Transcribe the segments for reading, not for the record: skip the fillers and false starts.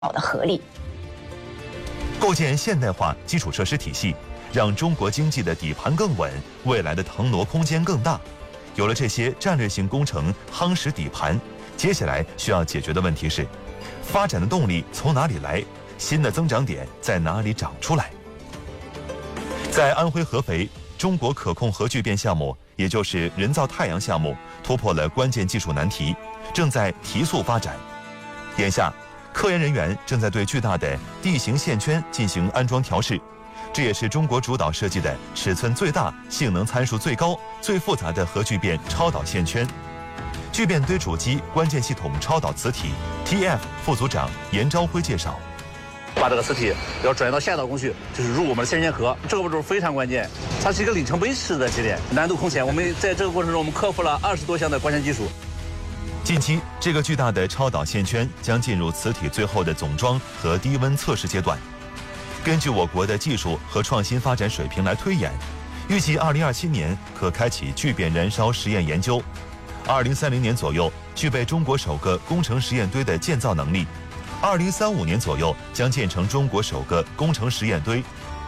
的合力。 构建现代化基础设施体系，让中国经济的底盘更稳，未来的腾挪空间更大。有了这些战略性工程夯实底盘，接下来需要解决的问题是：发展的动力从哪里来？新的增长点在哪里长出来？在安徽合肥，中国可控核聚变项目，也就是人造太阳项目，突破了关键技术难题，正在提速发展。眼下，科研人员正在对巨大的地形线圈进行安装调试，这也是中国主导设计的尺寸最大、性能参数最高、最复杂的核聚变超导线圈。聚变堆主机关键系统超导磁体 TF 副组长严朝辉介绍。 把这个磁体要转移到下一道工序，就是入我们的线圈盒，这个步骤非常关键，它是一个里程碑式的节点，难度空前。我们在这个过程中，我们克服了20多项的关键技术。 近期，这个巨大的超导线圈将进入磁体最后的总装和低温测试阶段。根据我国的技术和创新发展水平来推演，预计2027年可开启聚变燃烧实验研究，2030年左右具备中国首个工程实验堆的建造能力。2035年左右将建成中国首个工程实验堆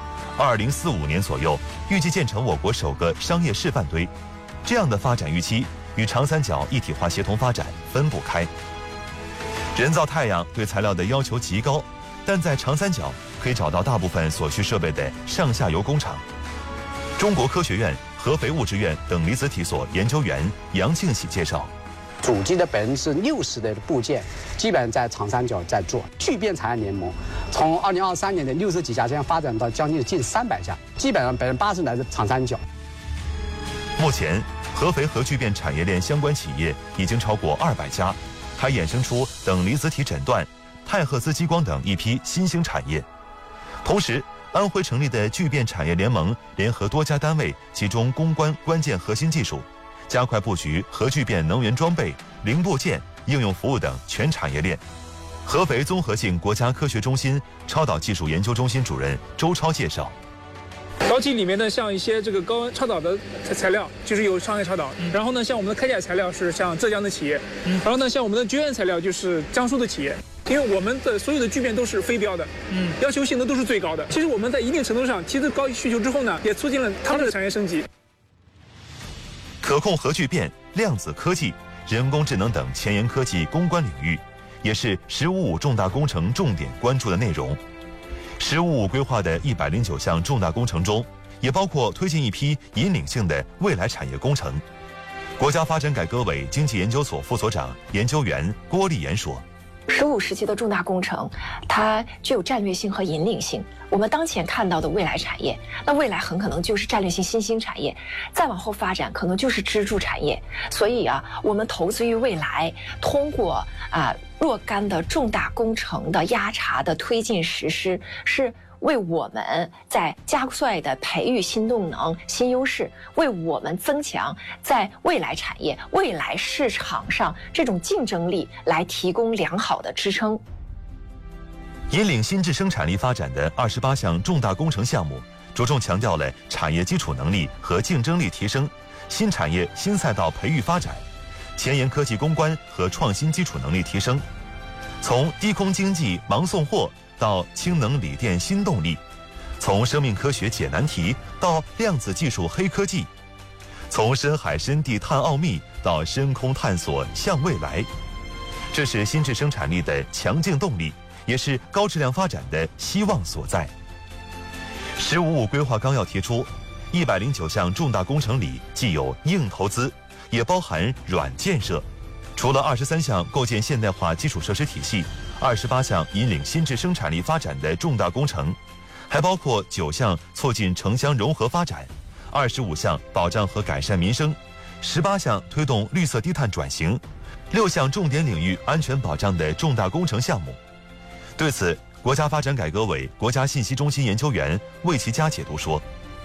，2045年左右预计建成我国首个商业示范堆。这样的发展预期与长三角一体化协同发展分不开。人造太阳对材料的要求极高，但在长三角可以找到大部分所需设备的上下游工厂。中国科学院、合肥物质院等离子体所研究员杨庆喜介绍。 主机的60%的部件，基本上在长三角在做。聚变产业联盟，从2023年的60几家，现在发展到将近300家，基本上80%来自长三角。 目前，合肥核聚变产业链相关企业已经超过200家，还衍生出等离子体诊断、太赫兹激光等一批新兴产业。同时，安徽成立的聚变产业联盟联合多家单位，集中攻关关键核心技术，加快布局核聚变能源装备、零部件、应用服务等全产业链。合肥综合性国家科学中心超导技术研究中心主任周超介绍。 导体里面呢，像一些这个高温超导的材料，就是有上海超导。然后呢，像我们的开甲材料是像浙江的企业。然后呢，像我们的绝缘材料就是江苏的企业。因为我们的所有的聚变都是非标的，要求性能都是最高的。其实我们在一定程度上提出高需求之后呢，也促进了他们的产业升级。 可控核聚变、量子科技、人工智能等前沿科技攻关领域，也是“十五五”重大工程重点关注的内容。“十五五”规划的109项重大工程中，也包括推进一批引领性的未来产业工程。国家发展改革委经济研究所副所长、研究员郭丽妍说 15时期的重大工程，它具有战略性和引领性。我们当前看到的未来产业，那未来很可能就是战略性新兴产业，再往后发展可能就是支柱产业。所以啊，我们投资于未来，通过若干的重大工程的压查的推进实施，是为我们在加快的培育新动能、新优势，为我们增强在未来产业、未来市场上这种竞争力来提供良好的支撑。 引领新质生产力发展的28项重大工程项目，着重强调了产业基础能力和竞争力提升、新产业新赛道培育发展、前沿科技攻关和创新基础能力提升，从低空经济盲送货到氢能锂电新动力，从生命科学解难题到量子技术黑科技，从深海深地探奥秘到深空探索向未来。这是新质生产力的强劲动力，也是高质量发展的希望所在。“15五”规划纲要提出，109项重大工程里既有硬投资，也包含软建设。除了23项构建现代化基础设施体系，28项引领新质生产力发展的重大工程，还包括9项促进城乡融合发展，25项保障和改善民生，18项推动绿色低碳转型，6项重点领域安全保障的重大工程项目。对此，国家发展改革委国家信息中心研究员魏其佳解读说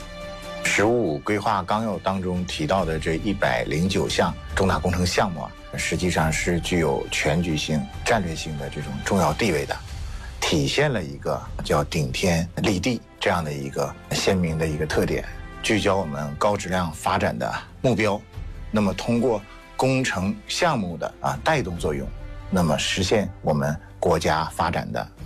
“15五”规划纲要当中提到的这109项重大工程项目实际上是具有全局性、战略性的这种重要地位的，体现了一个叫顶天立地这样的一个鲜明的一个特点，聚焦我们高质量发展的目标。那么通过工程项目的带动作用， 那么实现我们国家发展的